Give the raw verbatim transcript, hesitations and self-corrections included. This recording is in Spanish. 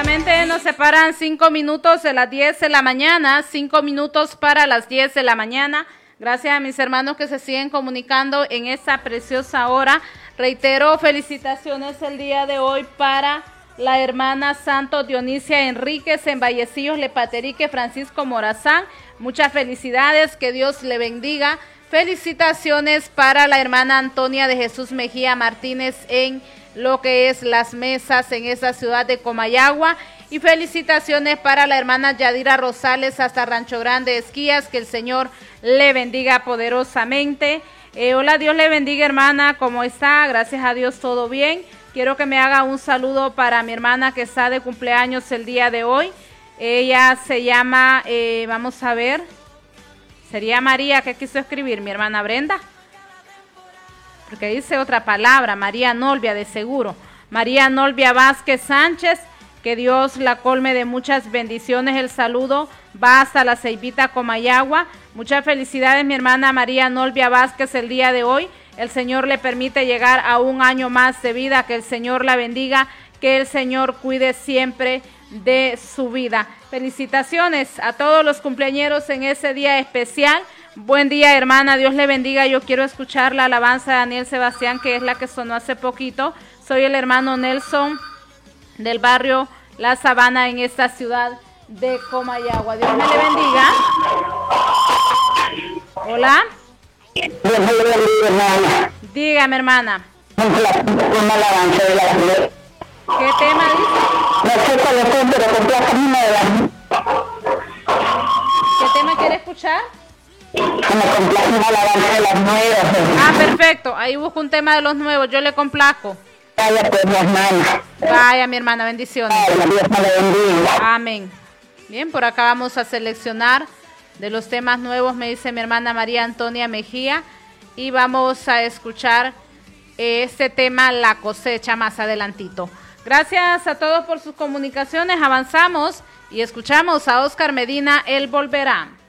Solamente nos separan cinco minutos de las diez de la mañana, cinco minutos para las diez de la mañana. Gracias a mis hermanos que se siguen comunicando en esta preciosa hora. Reitero, felicitaciones el día de hoy para la hermana Santo Dionisia Enríquez en Vallecillos, Lepaterique, Francisco Morazán. Muchas felicidades, que Dios le bendiga. Felicitaciones para la hermana Antonia de Jesús Mejía Martínez en lo que es Las Mesas en esa ciudad de Comayagua, y felicitaciones para la hermana Yadira Rosales hasta Rancho Grande Esquías, que el Señor le bendiga poderosamente. Eh, hola, Dios le bendiga, hermana, ¿cómo está? Gracias a Dios, todo bien. Quiero que me haga un saludo para mi hermana que está de cumpleaños el día de hoy. Ella se llama, eh, vamos a ver, sería María, ¿qué quiso escribir? Mi hermana Brenda, porque dice otra palabra, María Nolvia de seguro. María Nolvia Vázquez Sánchez, que Dios la colme de muchas bendiciones. El saludo va hasta la Ceibita, Comayagua. Muchas felicidades, mi hermana María Nolvia Vázquez, el día de hoy. El Señor le permite llegar a un año más de vida, que el Señor la bendiga, que el Señor cuide siempre de su vida. Felicitaciones a todos los cumpleañeros en ese día especial. Buen día, hermana, Dios le bendiga. Yo quiero escuchar la alabanza de Daniel Sebastián, que es la que sonó hace poquito. Soy el hermano Nelson del barrio La Sabana en esta ciudad de Comayagua. Dios me le bendiga. Hola. Dios me le bendiga, hermana. Dígame, hermana. Una alabanza de la... ¿Qué tema dice? No sé cuál es, pero complácame una de las... ¿Qué tema quiere escuchar? Que me complace una alabanza de las nuevas. Ah, perfecto. Ahí busco un tema de los nuevos. Yo le complazco. Vaya pues, mi hermana. Vaya, mi hermana, bendiciones. Vaya, Dios me le bendiga. Amén. Bien, por acá vamos a seleccionar de los temas nuevos, me dice mi hermana María Antonia Mejía, y vamos a escuchar este tema, La Cosecha, más adelantito. Gracias a todos por sus comunicaciones. Avanzamos y escuchamos a Oscar Medina, Él volverá.